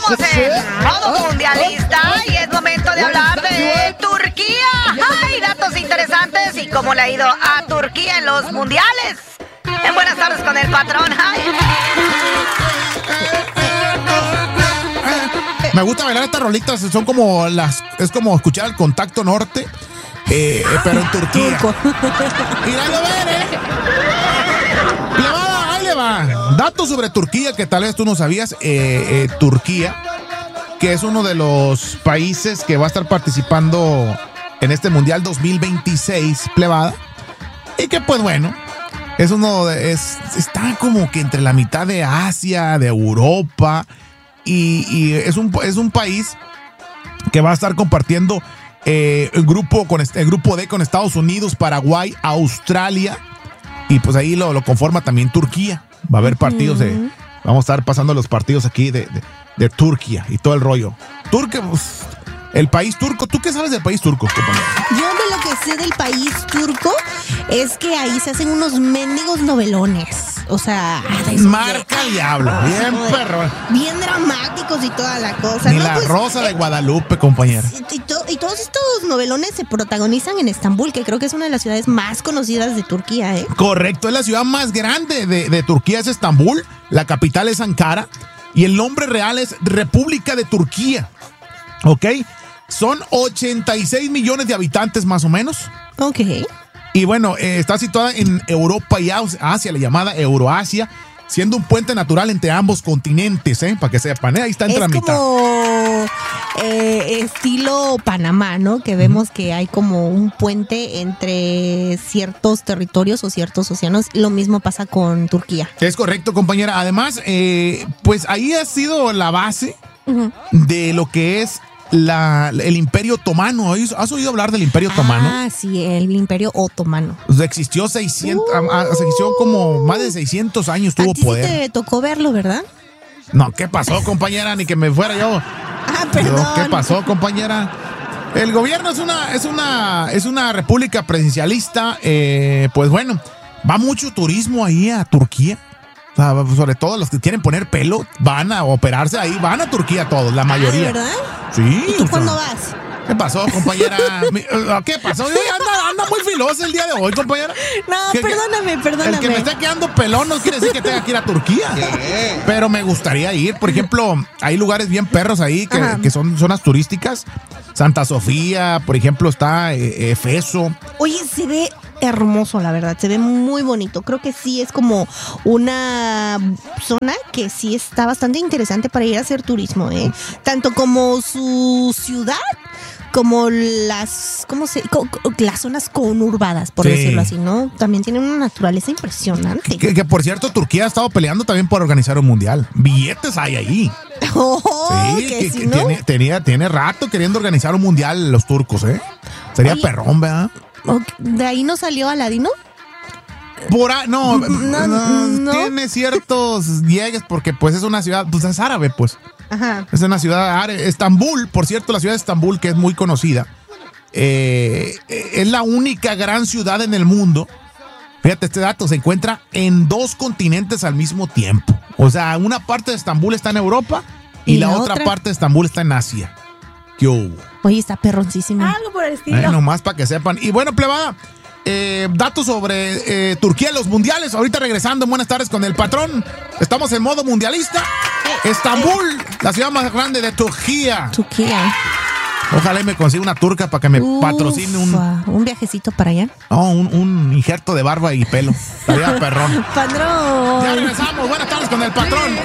Estamos en modo mundialista y es momento de hablar de Turquía. Hay datos interesantes y cómo le ha ido a Turquía en los mundiales. En Buenas Tardes con el Patrón. Ay. Me gusta bailar estas rolitas, son como es como escuchar el Contacto Norte, pero en Turquía. Mira, lo ven, Plebada, ahí le va. Datos sobre Turquía que tal vez tú no sabías. Turquía, que es uno de los países que va a estar participando en este Mundial 2026, plebada. Y que pues bueno, está como que entre la mitad de Asia, de Europa. Y es un país que va a estar compartiendo el grupo D con Estados Unidos, Paraguay, Australia, y pues ahí lo conforma también Turquía. Va a haber partidos vamos a estar pasando los partidos aquí de Turquía y todo el rollo. Turquía, pues, el país turco. ¿Tú qué sabes del país turco, compañero? Yo de lo que sé del país turco es que ahí se hacen unos mendigos novelones. O sea, marca el diablo, bien perro. Bien dramáticos y toda la cosa. Ni la Rosa de Guadalupe, compañera. Y todos estos novelones se protagonizan en Estambul, que creo que es una de las ciudades más conocidas de Turquía, ¿eh? Correcto, es la ciudad más grande de Turquía, es Estambul. La capital es Ankara. Y el nombre real es República de Turquía. ¿Ok? Son 86 millones de habitantes más o menos. Ok. Y bueno, está situada en Europa y Asia, la llamada Euroasia, siendo un puente natural entre ambos continentes, para que sepan, ahí está entre la mitad. Es como estilo Panamá, ¿no? Que vemos que hay como un puente entre ciertos territorios o ciertos océanos. Lo mismo pasa con Turquía. Es correcto, compañera. Además, pues ahí ha sido la base de lo que es el Imperio Otomano. ¿Has oído hablar del Imperio Otomano? Ah, sí, el Imperio Otomano. Pues existió como más de 600 años tuvo poder. Sí te tocó verlo, ¿verdad? No, ¿qué pasó, compañera? Ni que me fuera yo. Perdón. ¿Qué pasó, compañera? El gobierno es una república presidencialista. Pues bueno, va mucho turismo ahí a Turquía. Sobre todo los que quieren poner pelo, van a operarse ahí, van a Turquía todos, la mayoría. ¿Verdad? Sí. ¿Y tú cuándo vas? ¿Qué pasó, compañera? ¿Qué pasó? Anda muy filosa el día de hoy, compañera. No, perdóname. El que me esté quedando pelón no quiere decir que tenga que ir a Turquía. Pero me gustaría ir. Por ejemplo, hay lugares bien perros ahí que son zonas turísticas. Santa Sofía, por ejemplo, está Efeso. Oye, se ve hermoso, la verdad, se ve muy bonito. Creo que sí es como una zona que sí está bastante interesante para ir a hacer turismo, ¿eh? Tanto como su ciudad, como las zonas conurbadas, por decirlo así, ¿no? También tienen una naturaleza impresionante. Que por cierto, Turquía ha estado peleando también por organizar un mundial. Billetes hay ahí. Sí, ¿no? Tiene rato queriendo organizar un mundial los turcos, ¿eh? Sería perrón, ¿verdad? ¿De ahí no salió Aladino? No, tiene ciertos llegues porque pues es una ciudad, pues es árabe, pues. Ajá. Es una ciudad árabe. Estambul, por cierto, la ciudad de Estambul, que es muy conocida, es la única gran ciudad en el mundo. Fíjate, este dato se encuentra en 2 continentes al mismo tiempo. O sea, una parte de Estambul está en Europa y la otra parte de Estambul está en Asia. ¿Qué hubo? Oye, está perroncísimo. Algo por el estilo. Nomás para que sepan. Y bueno, plebada, datos sobre Turquía en los mundiales. Ahorita regresando en Buenas Tardes con el Patrón. Estamos en modo mundialista. Estambul, la ciudad más grande de Turquía. Ojalá y me consiga una turca para que me patrocine un viajecito para allá. No, un injerto de barba y pelo. Estaría perrón. Patrón. Ya regresamos. Buenas tardes con el Patrón.